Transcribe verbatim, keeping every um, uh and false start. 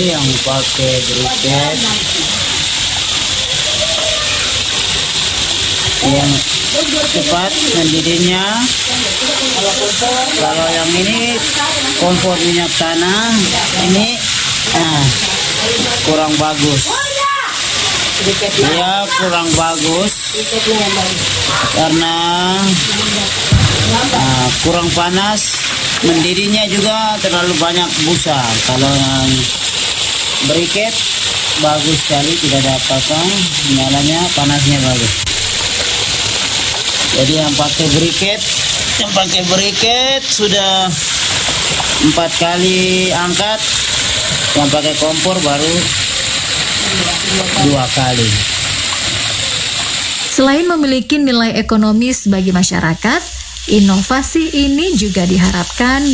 yang pakai briket yang cepat mendidihnya. Kalau yang ini kompor minyak tanah, ini nah, kurang bagus. Dia kurang bagus karena nah, kurang panas, mendidihnya juga terlalu banyak busa. Kalau yang briket bagus sekali, tidak ada apa-apa, nyalanya panasnya bagus. Jadi yang pakai briket, yang pakai briket sudah empat kali angkat, yang pakai kompor baru dua kali. Selain memiliki nilai ekonomis bagi masyarakat, inovasi ini juga diharapkan